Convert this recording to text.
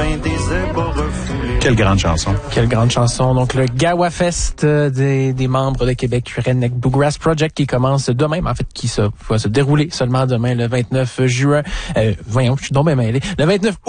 ben des ébats refoulés. Quelle grande chanson. Quelle grande chanson. Donc, le Gawa Fest des membres de Québec Redneck Bluegrass Project qui commence demain, mais en fait, qui va se dérouler seulement demain, le 29 juin. Voyons, je suis donc bien mêlé. Le 29 août.